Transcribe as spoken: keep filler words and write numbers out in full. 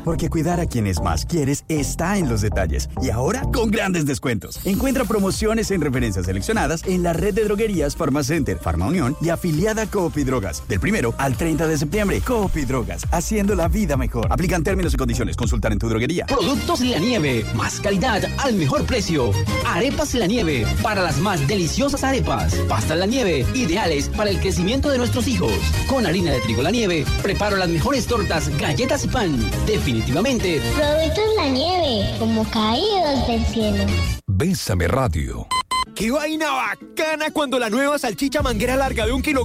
Porque cuidar a quienes más quieres está en los detalles. Y ahora con grandes descuentos. Encuentra promociones en referencias seleccionadas en la red de droguerías Farmacenter, Farmaunión y afiliada Coop y Drogas. Del primero al treinta de septiembre, Coop y Drogas, haciendo la vida mejor. Aplican términos y condiciones. Consultar en tu droguería. Productos La Nieve. Más calidad al mejor precio. Arepas La Nieve. Para las más deliciosas arepas. Pastas La Nieve. Ideales para el crecimiento de nuestros hijos. Con harina de trigo La Nieve. Preparo las mejores tortas, galletas y pan. Definitivamente. Productos La Nieve. Como caídos del cielo. Bésame Radio. ¡Qué vaina bacana cuando la nueva salchicha manguera larga de un kilogramo